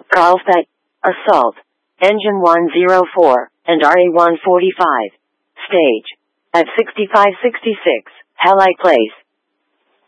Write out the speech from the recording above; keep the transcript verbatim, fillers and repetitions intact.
Carlsbad, Assault, Engine one oh four, and R A one forty-five. Stage. At sixty-five sixty-six, Halite Place.